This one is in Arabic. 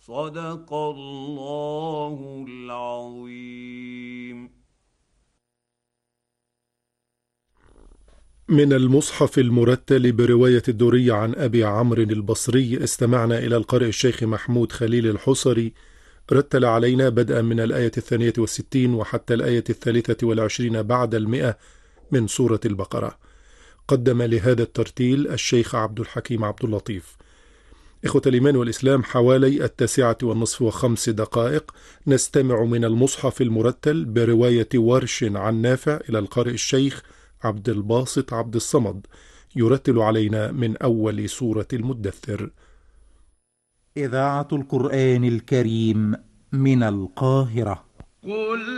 صدق الله العظيم. من المصحف المرتل برواية الدورية عن أبي عمرو البصري استمعنا إلى القارئ الشيخ محمود خليل الحصري، رتل علينا بدءا من الآية 62 وحتى الآية 23 بعد 100 من سورة البقرة. قدم لهذا الترتيل الشيخ عبد الحكيم عبد اللطيف. إخوة الإيمان والإسلام، حوالي 21:05 نستمع من المصحف المرتل برواية ورش عن نافع إلى القارئ الشيخ عبد الباسط عبد الصمد، يرتل علينا من أول سورة المدثر. إذاعة القرآن الكريم من القاهرة. قل